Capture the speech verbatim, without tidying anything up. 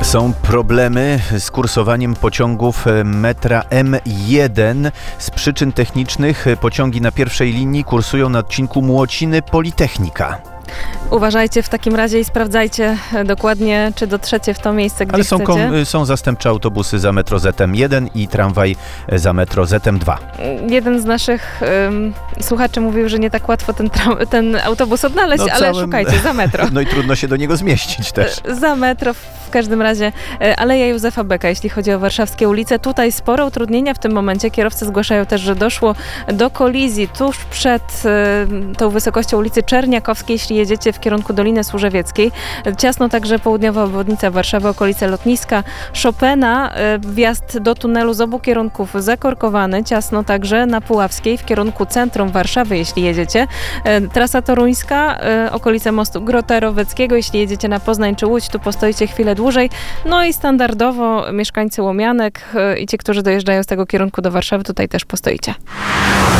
Są problemy z kursowaniem pociągów metra M jeden. Z przyczyn technicznych pociągi na pierwszej linii kursują na odcinku Młociny-Politechnika. Uważajcie w takim razie i sprawdzajcie dokładnie, czy dotrzecie w to miejsce, gdzie Ale są, chcecie. kom, są zastępcze autobusy za metro Z M jeden i tramwaj za metro Z M dwa. Jeden z naszych um, słuchaczy mówił, że nie tak łatwo ten, tram, ten autobus odnaleźć, No, ale całym... szukajcie, za metro. No i trudno się do niego zmieścić też. Za metro w każdym razie. Aleja Józefa Beka, jeśli chodzi o warszawskie ulice. Tutaj sporo utrudnienia w tym momencie. Kierowcy zgłaszają też, że doszło do kolizji tuż przed y, tą wysokością ulicy Czerniakowskiej, jeśli jedziecie w kierunku Doliny Służewieckiej. Ciasno także południowa obwodnica Warszawy, okolice lotniska Chopina. Wjazd do tunelu z obu kierunków zakorkowany. Ciasno także na Puławskiej w kierunku centrum Warszawy, jeśli jedziecie. Trasa toruńska, okolice mostu Grota-Roweckiego. Jeśli jedziecie na Poznań czy Łódź, tu postoicie chwilę dłużej. No i standardowo mieszkańcy Łomianek i ci, którzy dojeżdżają z tego kierunku do Warszawy, tutaj też postoicie.